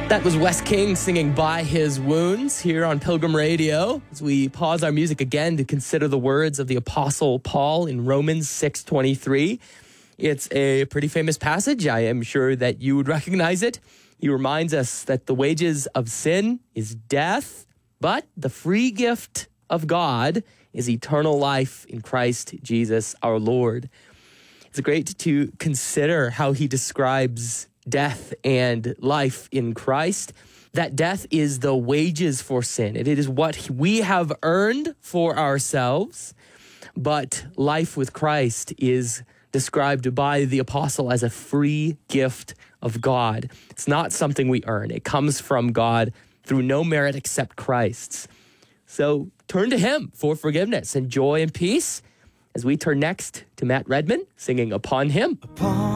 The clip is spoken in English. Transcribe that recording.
That was Wes King singing By His Wounds here on Pilgrim Radio as we pause our music again to consider the words of the Apostle Paul in Romans 6:23. It's a pretty famous passage. I am sure that you would recognize it. He reminds us that the wages of sin is death, but the free gift of God is eternal life in Christ Jesus our Lord. It's great to consider how he describes death and life in Christ. That death is the wages for sin. It is what we have earned for ourselves. But life with Christ is described by the apostle as a free gift of God. It's not something we earn. It comes from God through no merit except Christ's. So turn to him for forgiveness and joy and peace as we turn next to Matt Redman singing Upon Him. Upon